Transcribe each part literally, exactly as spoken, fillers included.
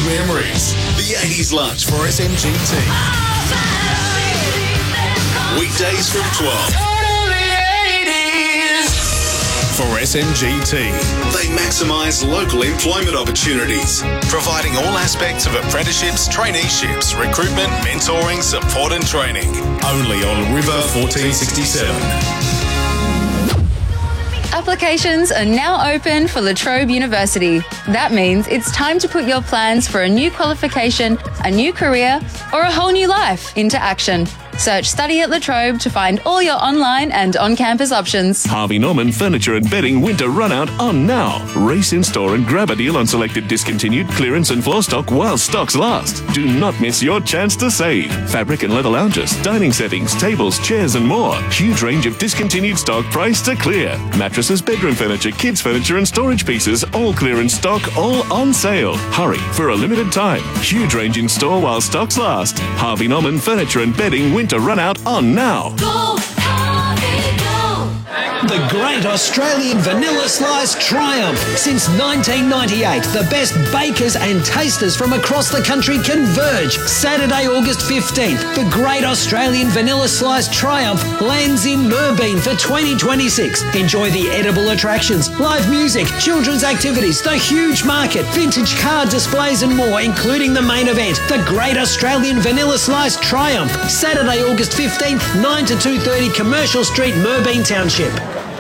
memories. The eighties lunch for S M G T. Weekdays from twelve. For S M G T, they maximise local employment opportunities, providing all aspects of apprenticeships, traineeships, recruitment, mentoring, support and training. Only on River fourteen sixty-seven. Applications are now open for La Trobe University. That means it's time to put your plans for a new qualification, a new career, or a whole new life into action. Search Study at La Trobe to find all your online and on-campus options. Harvey Norman Furniture and Bedding Winter Run Out on now. Race in store and grab a deal on selected discontinued clearance and floor stock while stocks last. Do not miss your chance to save. Fabric and leather lounges, dining settings, tables, chairs and more. Huge range of discontinued stock priced to clear. Mattresses, bedroom furniture, kids furniture and storage pieces, all clearance stock, all on sale. Hurry for a limited time. Huge range in store while stocks last. Harvey Norman Furniture and Bedding Winter to run out on now. Go, Harvey, go. The Great Australian Vanilla Slice Triumph. Since nineteen ninety-eight, the best bakers and tasters from across the country converge. Saturday, August fifteenth, the Great Australian Vanilla Slice Triumph lands in Moorbeen for twenty twenty-six. Enjoy the edible attractions, live music, children's activities, the huge market, vintage car displays and more, including the main event, the Great Australian Vanilla Slice Triumph. Saturday, August fifteenth, nine to two thirty Commercial Street, Moorbeen Township.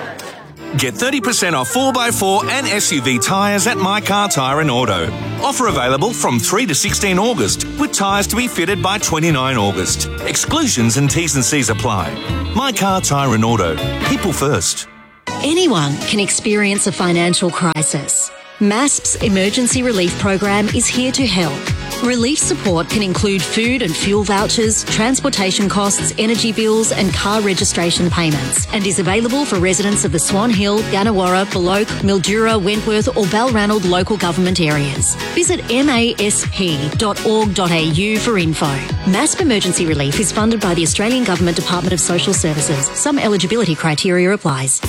Get thirty percent off four by four and S U V tyres at My Car Tyre and Auto. Offer available from three to sixteen August, with tyres to be fitted by twenty-nine August. Exclusions and T's and C's apply. My Car Tyre and Auto. People first. Anyone can experience a financial crisis. MASP's Emergency Relief Program is here to help. Relief support can include food and fuel vouchers, transportation costs, energy bills and car registration payments, and is available for residents of the Swan Hill, Gannawarra, Baloke, Mildura, Wentworth or Balranald local government areas. Visit masp dot org dot a u for info. MASP Emergency Relief is funded by the Australian Government Department of Social Services. Some eligibility criteria applies.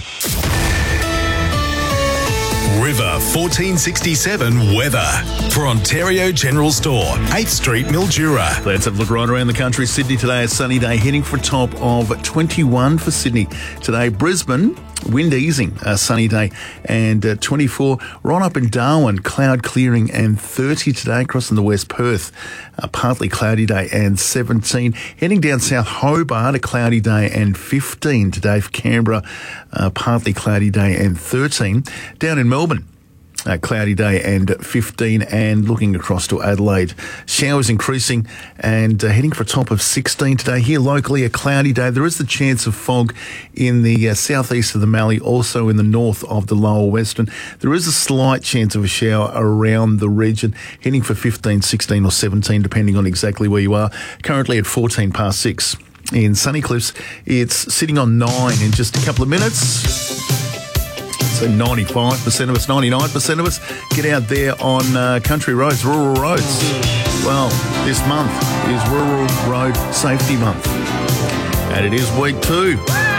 River fourteen sixty-seven weather for Ontario General Store, eighth Street, Mildura. Let's have a look right around the country. Sydney today, a sunny day, heading for a top of twenty-one for Sydney. Today, Brisbane, wind easing, a sunny day, and uh, twenty-four. Right up in Darwin, cloud clearing and thirty today. Crossing the west, Perth, a partly cloudy day and seventeen. Heading down south, Hobart, a cloudy day and fifteen today. For Canberra, a partly cloudy day and thirteen. Down in Melbourne, a cloudy day and fifteen, and looking across to Adelaide, showers increasing and uh, heading for a top of sixteen today. Here locally, a cloudy day. There is the chance of fog in the uh, southeast of the Mallee, also in the north of the lower western. There is a slight chance of a shower around the region, heading for fifteen, sixteen or seventeen, depending on exactly where you are. Currently at fourteen past six. In Sunny Cliffs, it's sitting on nine in just a couple of minutes. So ninety-five percent of us, ninety-nine percent of us get out there on uh, country roads, rural roads. Well, this month is Rural Road Safety Month. And it is week two.